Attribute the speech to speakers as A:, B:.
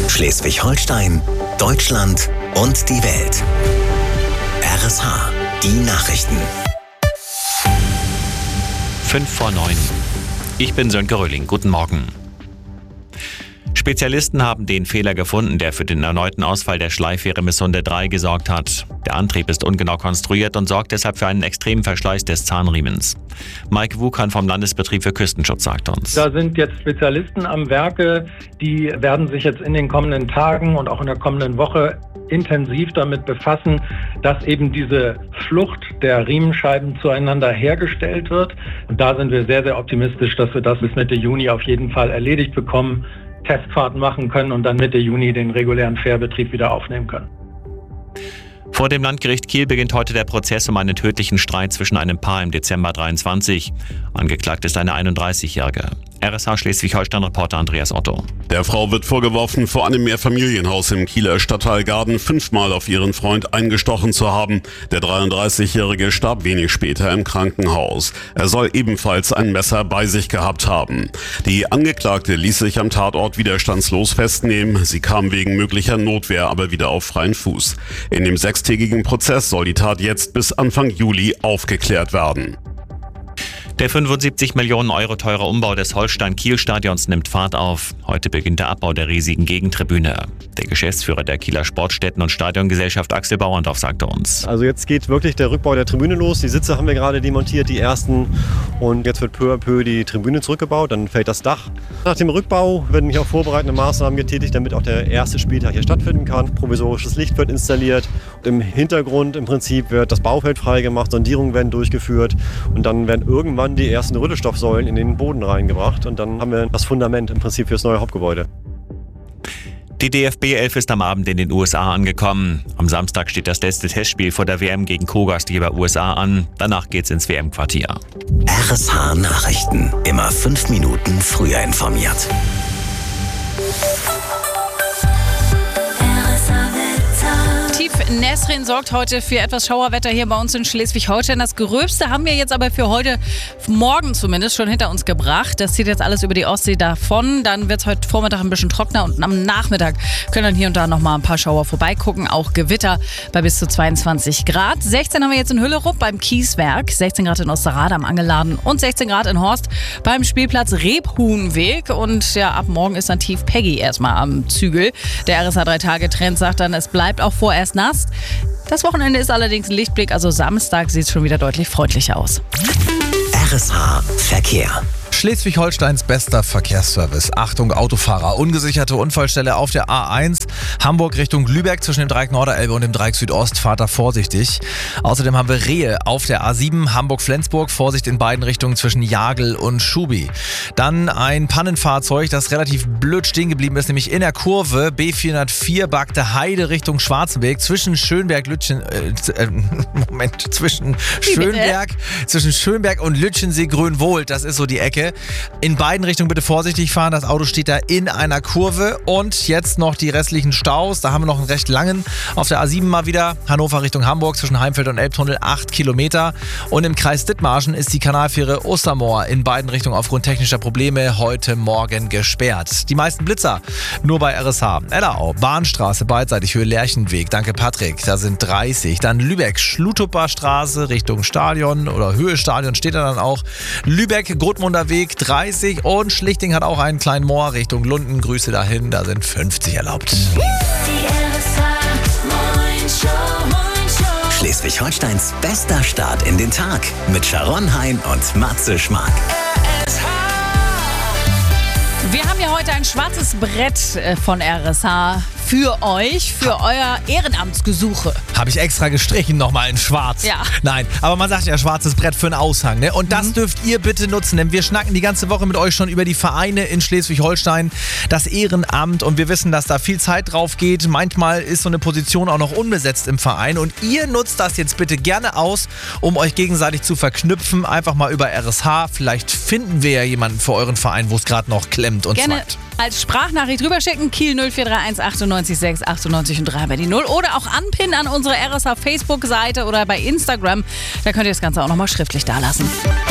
A: Schleswig-Holstein, Deutschland und die Welt. RSH, die Nachrichten.
B: 8:55. Ich bin Sönke Röhling. Guten Morgen. Spezialisten haben den Fehler gefunden, der für den erneuten Ausfall der Schleifähre Missunde 3 gesorgt hat. Der Antrieb ist ungenau konstruiert und sorgt deshalb für einen extremen Verschleiß des Zahnriemens. Mike Wukan vom Landesbetrieb für Küstenschutz sagt uns.
C: Da sind jetzt Spezialisten am Werke, die werden sich jetzt in den kommenden Tagen und auch in der kommenden Woche intensiv damit befassen, dass eben diese Flucht der Riemenscheiben zueinander hergestellt wird. Und da sind wir sehr, sehr optimistisch, dass wir das bis Mitte Juni auf jeden Fall erledigt bekommen, Testfahrten machen können und dann Mitte Juni den regulären Fährbetrieb wieder aufnehmen können.
B: Vor dem Landgericht Kiel beginnt heute der Prozess um einen tödlichen Streit zwischen einem Paar im Dezember 23. Angeklagt ist eine 31-Jährige. RSH Schleswig-Holstein-Reporter Andreas Otto.
D: Der Frau wird vorgeworfen, vor einem Mehrfamilienhaus im Kieler Stadtteil Garden 5-mal auf ihren Freund eingestochen zu haben. Der 33-Jährige starb wenig später im Krankenhaus. Er soll ebenfalls ein Messer bei sich gehabt haben. Die Angeklagte ließ sich am Tatort widerstandslos festnehmen. Sie kam wegen möglicher Notwehr aber wieder auf freien Fuß. In dem 6-tägigen Prozess soll die Tat jetzt bis Anfang Juli aufgeklärt werden.
B: Der 75 Millionen Euro teure Umbau des Holstein-Kiel-Stadions nimmt Fahrt auf. Heute beginnt der Abbau der riesigen Gegentribüne. Der Geschäftsführer der Kieler Sportstätten- und Stadiongesellschaft Axel Bauerndorf sagte uns.
E: Also jetzt geht wirklich der Rückbau der Tribüne los. Die Sitze haben wir gerade demontiert, die ersten. Und jetzt wird peu à peu die Tribüne zurückgebaut. Dann fällt das Dach. Nach dem Rückbau werden hier auch vorbereitende Maßnahmen getätigt, damit auch der erste Spieltag hier stattfinden kann. Provisorisches Licht wird installiert. Und im Hintergrund im Prinzip wird das Baufeld freigemacht, Sondierungen werden durchgeführt. Und dann werden irgendwann die ersten Rüttelstoffsäulen in den Boden reingebracht und dann haben wir das Fundament im Prinzip fürs neue Hauptgebäude.
B: Die DFB 11 ist am Abend in den USA angekommen. Am Samstag steht das letzte Testspiel vor der WM gegen Co-Gastgeber USA an. Danach geht's ins WM-Quartier.
A: RSH Nachrichten. Immer 5 Minuten früher informiert.
F: Nesrin sorgt heute für etwas Schauerwetter hier bei uns in Schleswig-Holstein. Das Gröbste haben wir jetzt aber für heute Morgen zumindest schon hinter uns gebracht. Das zieht jetzt alles über die Ostsee davon. Dann wird es heute Vormittag ein bisschen trockener und am Nachmittag können dann hier und da noch mal ein paar Schauer vorbeigucken. Auch Gewitter bei bis zu 22 Grad. 16 haben wir jetzt in Hüllerup beim Kieswerk, 16 Grad in Osterrade am Angelladen und 16 Grad in Horst beim Spielplatz Rebhuhnweg. Und ja, ab morgen ist dann Tief Peggy erstmal am Zügel. Der RSH 3-Tage-Trend sagt dann, es bleibt auch vorerst nass. Das Wochenende ist allerdings ein Lichtblick, also Samstag sieht es schon wieder deutlich freundlicher aus.
A: RSH Verkehr.
G: Schleswig-Holsteins bester Verkehrsservice. Achtung, Autofahrer. Ungesicherte Unfallstelle auf der A1. Hamburg Richtung Lübeck zwischen dem Dreieck Norderelbe und dem Dreieck Südost. Fahrt da vorsichtig. Außerdem haben wir Rehe auf der A7. Hamburg-Flensburg. Vorsicht in beiden Richtungen zwischen Jagel und Schubi. Dann ein Pannenfahrzeug, das relativ blöd stehen geblieben ist, nämlich in der Kurve B404 Bagde Heide Richtung Schwarzenberg zwischen Schönberg und Lütschensee Grünwohlt. Das ist so die Ecke. In beiden Richtungen bitte vorsichtig fahren. Das Auto steht da in einer Kurve. Und jetzt noch die restlichen Staus. Da haben wir noch einen recht langen. Auf der A7 mal wieder. Hannover Richtung Hamburg zwischen Heimfeld und Elbtunnel 8 Kilometer. Und im Kreis Dithmarschen ist die Kanalfähre Ostermoor in beiden Richtungen aufgrund technischer Probleme heute Morgen gesperrt. Die meisten Blitzer nur bei RSH. Ellerau, Bahnstraße beidseitig Höhe Lerchenweg. Danke Patrick. Da sind 30. Dann Lübeck, Schlutupper Straße Richtung Stadion oder Höhe Stadion steht da dann auch. Lübeck, Großmunder Weg 30 und Schlichting hat auch einen kleinen Moor Richtung Lunden. Grüße dahin, da sind 50 erlaubt.
A: Schleswig-Holsteins bester Start in den Tag mit Sharon Hein und Matze Schmark.
F: Wir haben ja heute ein schwarzes Brett von RSH für euch, für euer Ehrenamtsgesuche.
G: Habe ich extra gestrichen, nochmal in schwarz.
F: Ja.
G: Nein, aber man sagt ja schwarzes Brett für einen Aushang. Ne? Und das dürft ihr bitte nutzen, denn wir schnacken die ganze Woche mit euch schon über die Vereine in Schleswig-Holstein, das Ehrenamt und wir wissen, dass da viel Zeit drauf geht. Manchmal ist so eine Position auch noch unbesetzt im Verein und ihr nutzt das jetzt bitte gerne aus, um euch gegenseitig zu verknüpfen. Einfach mal über RSH. Vielleicht finden wir ja jemanden für euren Verein, wo es gerade noch klemmt und
F: gerne
G: zwackt.
F: Als Sprachnachricht rüberschicken, Kiel 0431 98 6 98 und 3 bei die 0 oder auch anpinnen an unsere RSH Facebook-Seite oder bei Instagram. Da könnt ihr das Ganze auch nochmal schriftlich dalassen.